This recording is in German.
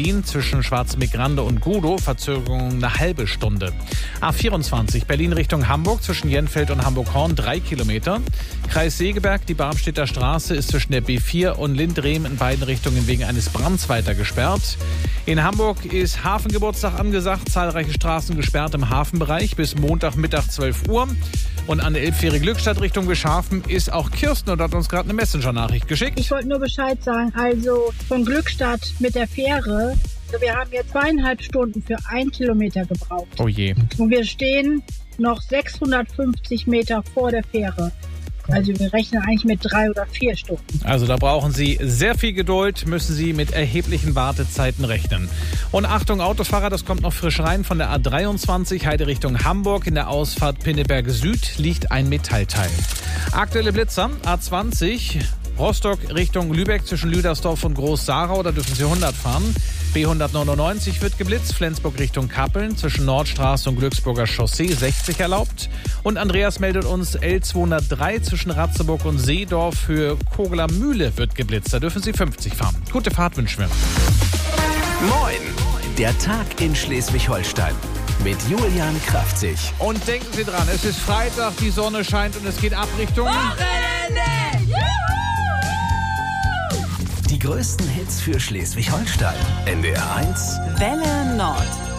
Berlin zwischen Schwarzenbeck-Grande und Gudow. Verzögerung eine halbe Stunde. A24 Berlin Richtung Hamburg zwischen Jenfeld und Hamburg-Horn 3 Kilometer. Kreis Segeberg, die Barmstedter Straße ist zwischen der B4 und Lindrehm in beiden Richtungen wegen eines Brands weiter gesperrt. In Hamburg ist Hafengeburtstag angesagt. Zahlreiche Straßen gesperrt im Hafenbereich bis Montagmittag 12 Uhr. Und an der Elbfähre Glückstadt Richtung Wischhafen ist auch Kirsten und hat uns gerade eine Messenger-Nachricht geschickt. Ich wollte nur Bescheid sagen, also von Glückstadt mit der Fähre, wir haben jetzt 2,5 Stunden für 1 Kilometer gebraucht. Oh je. Und wir stehen noch 650 Meter vor der Fähre. Also wir rechnen eigentlich mit 3 oder 4 Stunden. Also da brauchen Sie sehr viel Geduld, müssen Sie mit erheblichen Wartezeiten rechnen. Und Achtung Autofahrer, das kommt noch frisch rein von der A23 Heide Richtung Hamburg. In der Ausfahrt Pinneberg Süd liegt ein Metallteil. Aktuelle Blitzer, A20 Rostock Richtung Lübeck zwischen Lüdersdorf und Groß-Sarau, da dürfen Sie 100 fahren. B199 wird geblitzt, Flensburg Richtung Kappeln zwischen Nordstraße und Glücksburger Chaussee 60 erlaubt. Und Andreas meldet uns L203 zwischen Ratzeburg und Seedorf für Kogeler Mühle wird geblitzt, da dürfen Sie 50 fahren. Gute Fahrt wünschen wir. Moin, der Tag in Schleswig-Holstein mit Julian Kraftzig. Und denken Sie dran, es ist Freitag, die Sonne scheint und es geht ab Richtung Wochenende! Die größten Hits für Schleswig-Holstein. NDR 1. Welle Nord.